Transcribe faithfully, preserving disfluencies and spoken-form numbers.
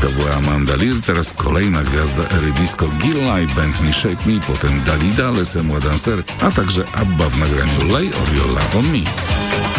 To była Amanda Lear, teraz kolejna gwiazda ery disco Gill-Light Band Me Shape Me, potem Dalida, Laissez-moi danser, a także ABBA w nagraniu Lay All Your Love on Me.